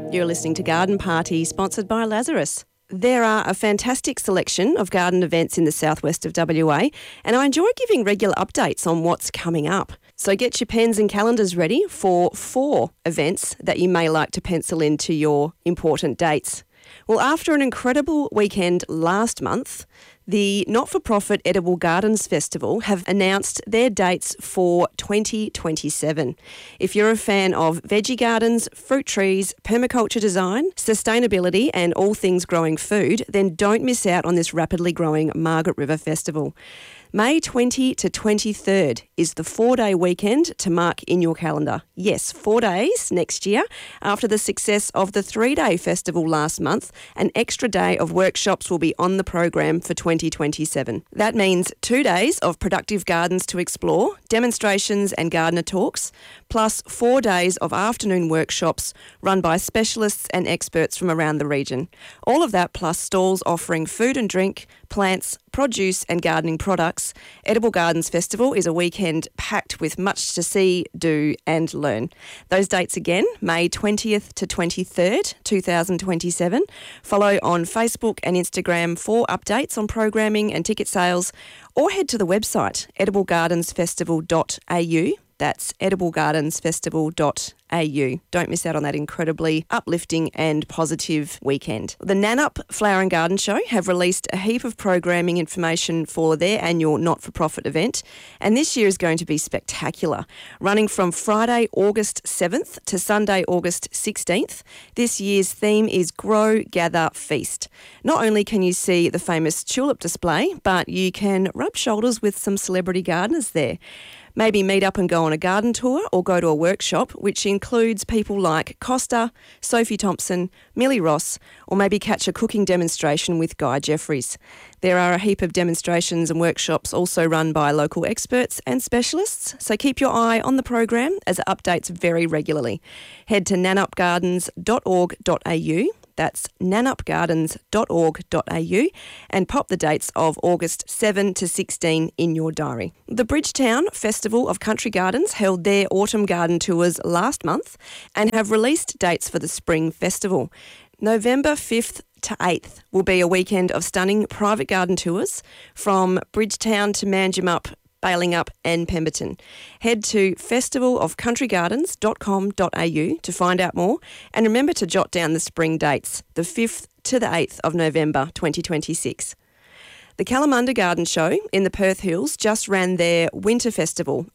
You're listening to Garden Party, sponsored by Lazarus. There are a fantastic selection of garden events in the southwest of WA, and I enjoy giving regular updates on what's coming up. So get your pens and calendars ready for 4 events that you may like to pencil into your important dates. Well, after an incredible weekend last month, the not-for-profit Edible Gardens Festival have announced their dates for 2027. If you're a fan of veggie gardens, fruit trees, permaculture design, sustainability and all things growing food, then don't miss out on this rapidly growing Margaret River Festival. May 20 to 23rd is the 4-day weekend to mark in your calendar. Yes, 4 days next year. After the success of the 3-day festival last month, an extra day of workshops will be on the program for 2027. That means 2 days of productive gardens to explore, demonstrations and gardener talks, plus 4 days of afternoon workshops run by specialists and experts from around the region. All of that plus stalls offering food and drink, plants, produce and gardening products. Edible Gardens Festival is a weekend packed with much to see, do and learn. Those dates again, May 20th to 23rd, 2027. Follow on Facebook and Instagram for updates on programming and ticket sales, or head to the website ediblegardensfestival.au. That's ediblegardensfestival.au. Don't miss out on that incredibly uplifting and positive weekend. The Nannup Flower and Garden Show have released a heap of programming information for their annual not-for-profit event, and this year is going to be spectacular. Running from Friday, August 7th to Sunday, August 16th, this year's theme is Grow, Gather, Feast. Not only can you see the famous tulip display, but you can rub shoulders with some celebrity gardeners there. Maybe meet up and go on a garden tour or go to a workshop, which includes people like Costa, Sophie Thompson, Millie Ross, or maybe catch a cooking demonstration with Guy Jeffries. There are a heap of demonstrations and workshops also run by local experts and specialists, so keep your eye on the program as it updates very regularly. Head to nannupgardens.org.au. That's nannupgardens.org.au and pop the dates of August 7 to 16 in your diary. The Bridgetown Festival of Country Gardens held their autumn garden tours last month and have released dates for the spring festival. November 5th to 8th will be a weekend of stunning private garden tours from Bridgetown to Manjimup, Balingup and Pemberton. Head to festivalofcountrygardens.com.au to find out more, and remember to jot down the spring dates, the 5th to the 8th of November 2026. The Kalamunda Garden Show in the Perth Hills just ran their winter festival